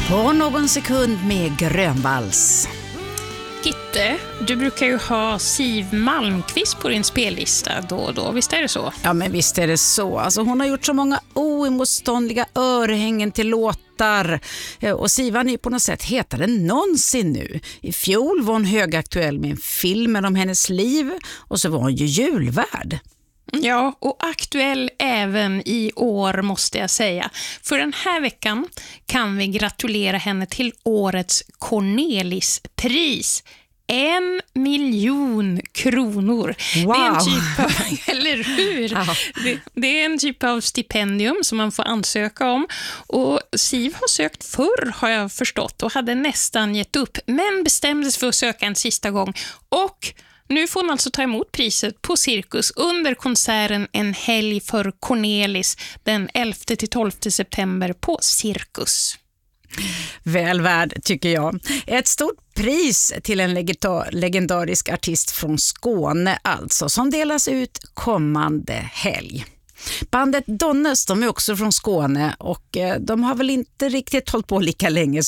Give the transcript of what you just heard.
På någon sekund med Grönvalls. Gitte, du brukar ju ha Siw Malmkvist på din spellista då och då, visst är det så? Ja, men visst är det så. Alltså, hon har gjort så många oemotståndliga örhängen till låtar. Och Sivan är ju på något sätt hetare än någonsin nu. I fjol var hon högaktuell med en film om hennes liv och så var hon ju julvärd. Ja, och aktuell även i år måste jag säga. För den här veckan kan vi gratulera henne till årets Cornelispris. 1 miljon kronor. Wow. Det är en typ av, eller hur? Ja. Det är en typ av stipendium som man får ansöka om. Och Siw har sökt förr, har jag förstått, och hade nästan gett upp. Men bestämde sig för att söka en sista gång. Och nu får hon alltså ta emot priset på Cirkus under konserten En helg för Cornelis den 11-12 september på Cirkus. Väl värd, tycker jag. Ett stort pris till en legendarisk artist från Skåne alltså, som delas ut kommande helg. Bandet Donnes, de är också från Skåne och de har väl inte riktigt hållit på lika länge